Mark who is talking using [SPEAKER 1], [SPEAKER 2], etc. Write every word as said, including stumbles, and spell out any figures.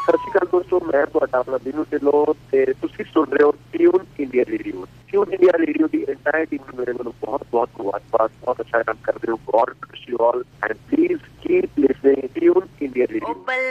[SPEAKER 1] ਸਤਿ ਸ਼੍ਰੀ ਅਕਾਲ ਦੋਸਤੋ, ਮੈਂ ਤੁਹਾਡਾ ਆਪਣਾ ਬੀਨੂ ਢਿੱਲੋਂ ਤੇ ਤੁਸੀਂ ਸੁਣ ਰਹੇ ਹੋ tune India radio. Tune India radio ਦੀ ਐਂਟਾਇਰ ਟੀਮ ਨੂੰ ਮੇਰੇ ਵੱਲੋਂ ਬਹੁਤ ਬਹੁਤ ਮੁਬਾਰਕਬਾਦ। ਬਹੁਤ ਅੱਛਾ ਕੰਮ ਕਰਦੇ ਹੋ। God ਬless you all and please keep listening tune India radio.